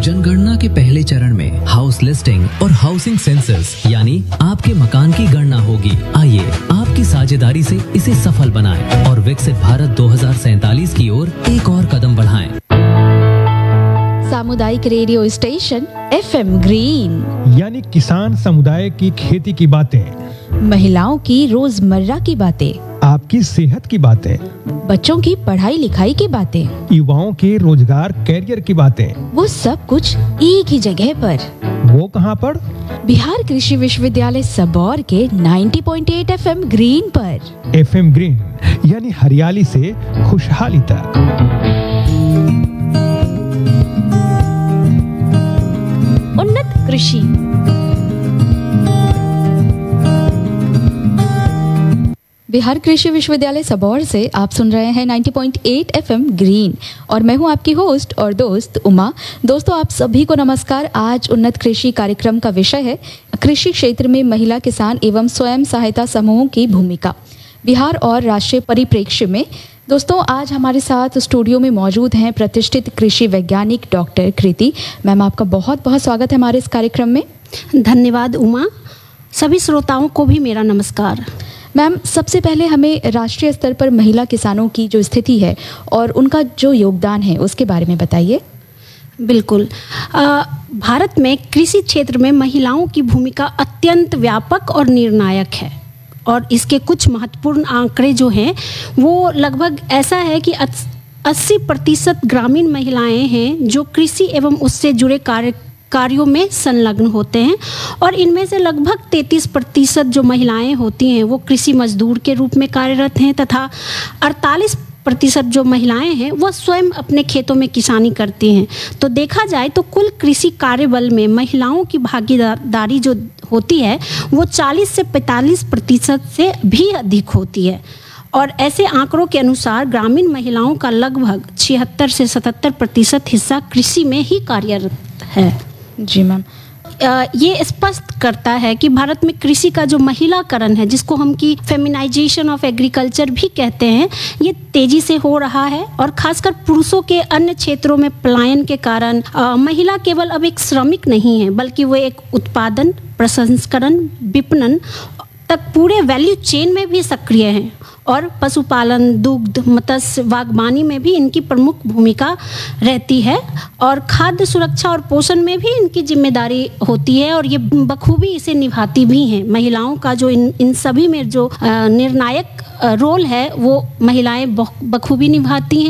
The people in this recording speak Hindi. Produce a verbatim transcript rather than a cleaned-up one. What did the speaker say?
जनगणना के पहले चरण में हाउस लिस्टिंग और हाउसिंग सेंसस यानी आपके मकान की गणना होगी। आइए आपकी साझेदारी से इसे सफल बनाएं और विकसित भारत दो हज़ार सैंतालीस की ओर एक और कदम बढ़ाएं। सामुदायिक radio station F M green, यानी किसान समुदाय की खेती की बातें, महिलाओं की रोजमर्रा की बातें, आपकी सेहत की बातें, बच्चों की पढ़ाई लिखाई की बातें, युवाओं के रोजगार कैरियर की बातें, वो सब कुछ एक ही जगह पर। वो कहाँ पर? बिहार कृषि विश्वविद्यालय सबौर के नब्बे पॉइंट आठ एफ एम ग्रीन पर। एफ एम ग्रीन यानी हरियाली से खुशहाली तक। उन्नत कृषि। बिहार कृषि विश्वविद्यालय सबौर से आप सुन रहे हैं नब्बे पॉइंट आठ एफ एम ग्रीन और मैं हूं आपकी होस्ट और दोस्त उमा। दोस्तों, आप सभी को नमस्कार। आज उन्नत कृषि कार्यक्रम का विषय है कृषि क्षेत्र में महिला किसान एवं स्वयं सहायता समूहों की भूमिका बिहार और राष्ट्रीय परिप्रेक्ष्य में। दोस्तों, आज हमारे साथ स्टूडियो में मौजूद हैं प्रतिष्ठित कृषि वैज्ञानिक डॉक्टर कृति मैम। आपका बहुत बहुत स्वागत है हमारे इस कार्यक्रम में। धन्यवाद उमा। सभी श्रोताओं को भी मेरा नमस्कार। मैम, सबसे पहले हमें राष्ट्रीय स्तर पर महिला किसानों की जो स्थिति है और उनका जो योगदान है उसके बारे में बताइए। बिल्कुल। आ, भारत में कृषि क्षेत्र में महिलाओं की भूमिका अत्यंत व्यापक और निर्णायक है और इसके कुछ महत्वपूर्ण आंकड़े जो हैं वो लगभग ऐसा है कि अस्सी प्रतिशत ग्रामीण महिलाएं हैं जो कृषि एवं उससे जुड़े कार्य कार्यों में संलग्न होते हैं और इनमें से लगभग तैंतीस प्रतिशत जो महिलाएं होती हैं वो कृषि मजदूर के रूप में कार्यरत हैं तथा अड़तालीस प्रतिशत जो महिलाएं हैं वो स्वयं अपने खेतों में किसानी करती हैं। तो देखा जाए तो कुल कृषि कार्यबल में महिलाओं की भागीदारी जो होती है वो चालीस से पैंतालीस प्रतिशत से भी अधिक होती है और ऐसे आंकड़ों के अनुसार ग्रामीण महिलाओं का लगभग छिहत्तर से सतहत्तर प्रतिशत हिस्सा कृषि में ही कार्यरत है। जी मैम, ये स्पष्ट करता है कि भारत में कृषि का जो महिलाकरण है, जिसको हम की फेमिनाइजेशन ऑफ एग्रीकल्चर भी कहते हैं, ये तेजी से हो रहा है और खासकर पुरुषों के अन्य क्षेत्रों में पलायन के कारण महिला केवल अब एक श्रमिक नहीं है बल्कि वो एक उत्पादन, प्रसंस्करण, विपणन तक पूरे वैल्यू चेन में भी सक्रिय हैं और पशुपालन, दुग्ध, मत्स्य, बागवानी में भी इनकी प्रमुख भूमिका रहती है और खाद्य सुरक्षा और पोषण में भी इनकी जिम्मेदारी होती है और ये बखूबी इसे निभाती भी हैं। महिलाओं का जो इन इन सभी में जो निर्णायक रोल है वो महिलाएं बखूबी निभाती हैं।